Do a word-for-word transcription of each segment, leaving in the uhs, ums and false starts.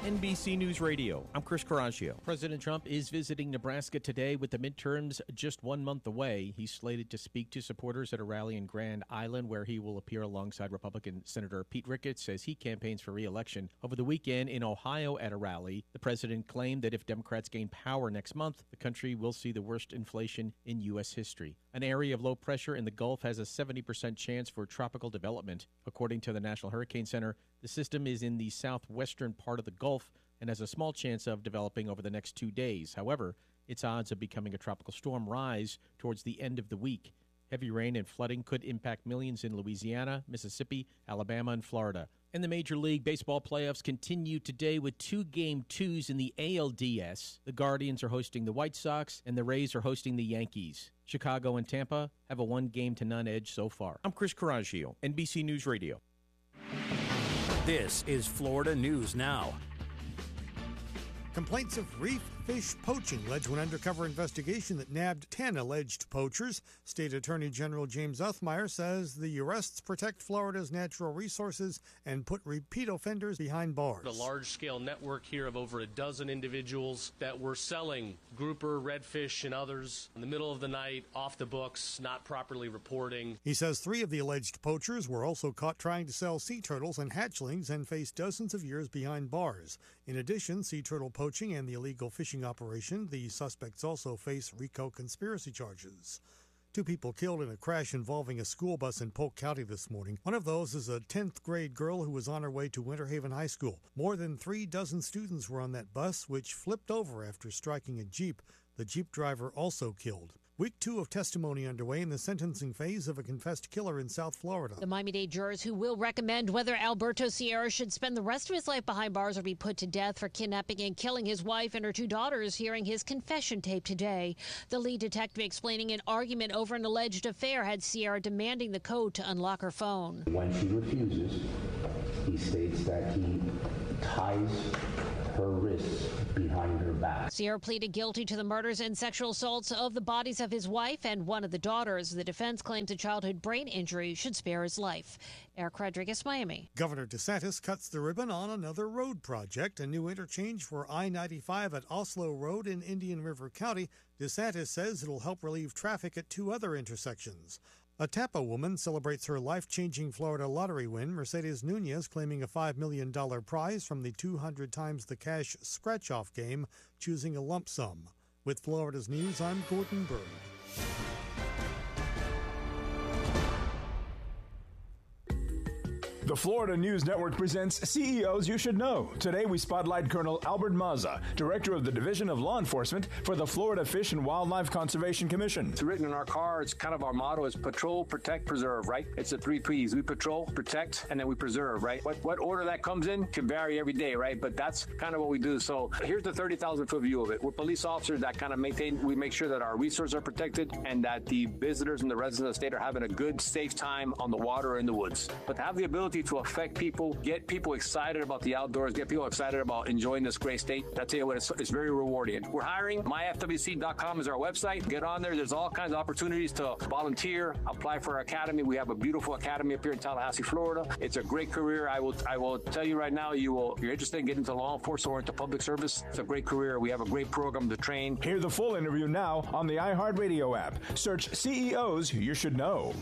N B C News Radio, I'm Chris Coraggio. President Trump is visiting Nebraska today with the midterms just one month away. He's slated to speak to supporters at a rally in Grand Island where he will appear alongside Republican Senator Pete Ricketts as he campaigns for re-election. Over the weekend in Ohio at a rally, the president claimed that if Democrats gain power next month, the country will see the worst inflation in U S history. An area of low pressure in the Gulf has a seventy percent chance for tropical development. According to the National Hurricane Center, the system is in the southwestern part of the Gulf and has a small chance of developing over the next two days. However, its odds of becoming a tropical storm rise towards the end of the week. Heavy rain and flooding could impact millions in Louisiana, Mississippi, Alabama, and Florida. And the Major League Baseball playoffs continue today with two game twos in the A L D S. The Guardians are hosting the White Sox, and the Rays are hosting the Yankees. Chicago and Tampa have a one game to none edge so far. I'm Chris Coraggio, N B C News Radio. This is Florida News Now. Complaints of reef fish poaching led to an undercover investigation that nabbed ten alleged poachers. State Attorney General James Uthmeier says the arrests protect Florida's natural resources and put repeat offenders behind bars. A large-scale network here of over a dozen individuals that were selling grouper, redfish, and others in the middle of the night, off the books, not properly reporting. He says three of the alleged poachers were also caught trying to sell sea turtles and hatchlings and face dozens of years behind bars. In addition, sea turtle poaching and the illegal fishing operation, the suspects also face RICO conspiracy charges. Two people killed in a crash involving a school bus in Polk County this morning. One of those is a tenth grade girl who was on her way to Winter Haven High School. More than three dozen students were on that bus, which flipped over after striking a Jeep. The Jeep driver also killed. Week two of testimony underway in the sentencing phase of a confessed killer in South Florida. The Miami-Dade jurors who will recommend whether Alberto Sierra should spend the rest of his life behind bars or be put to death for kidnapping and killing his wife and her two daughters hearing his confession tape today. The lead detective explaining an argument over an alleged affair had Sierra demanding the code to unlock her phone. When she refuses, he states that he ties her wrists behind her back. Sierra pleaded guilty to the murders and sexual assaults of the bodies of his wife and one of the daughters. The defense claims a childhood brain injury should spare his life. Eric Rodriguez, Miami. Governor DeSantis cuts the ribbon on another road project, a new interchange for I ninety-five at Oslo Road in Indian River County. DeSantis says it'll help relieve traffic at two other intersections. A Tampa woman celebrates her life-changing Florida lottery win. Mercedes Nunez claiming a five million dollars prize from the two hundred times the cash scratch-off game, choosing a lump sum. With Florida's News, I'm Gordon Berg. The Florida News Network presents C E Os You Should Know. Today we spotlight Colonel Albert Mazza, Director of the Division of Law Enforcement for the Florida Fish and Wildlife Conservation Commission. It's written in our car. It's kind of our motto is patrol, protect, preserve, right? It's the three P's. We patrol, protect, and then we preserve, right? What what order that comes in can vary every day, right? But that's kind of what we do. So here's the thirty thousand foot view of it. We're police officers that kind of maintain, we make sure that our resources are protected and that the visitors and the residents of the state are having a good, safe time on the water or in the woods. But to have the ability to affect people, get people excited about the outdoors, get people excited about enjoying this great state. I tell you what, it's, it's very rewarding. We're hiring. my f w c dot com is our website. Get on there. There's all kinds of opportunities to volunteer, apply for our academy. We have a beautiful academy up here in Tallahassee, Florida. It's a great career. I will I will tell you right now, you will, if you're interested in getting into law enforcement or into public service, it's a great career. We have a great program to train. Hear the full interview now on the iHeartRadio app. Search C E Os You Should Know.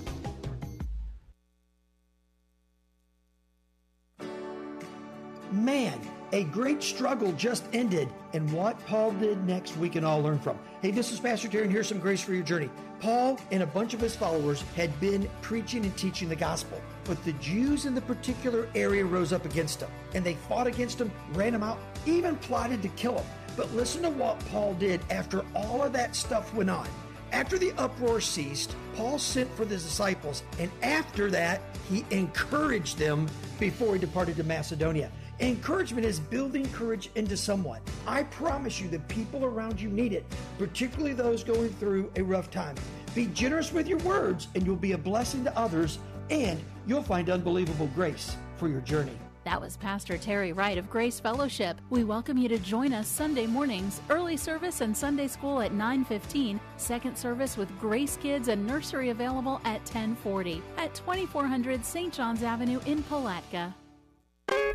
Man, a great struggle just ended, and what Paul did next we can all learn from. Hey, this is Pastor Terry, and here's some grace for your journey. Paul and a bunch of his followers had been preaching and teaching the gospel, but the Jews in the particular area rose up against him, and they fought against him, ran him out, even plotted to kill him. But listen to what Paul did after all of that stuff went on. After the uproar ceased, Paul sent for the disciples, and after that, he encouraged them before he departed to Macedonia. Encouragement is building courage into someone. I promise you the people around you need it, particularly those going through a rough time. Be generous with your words, and you'll be a blessing to others, and you'll find unbelievable grace for your journey. That was Pastor Terry Wright of Grace Fellowship. We welcome you to join us Sunday mornings, early service and Sunday school at nine fifteen, second service with Grace Kids and nursery available at ten forty at twenty-four hundred Saint John's Avenue in Palatka.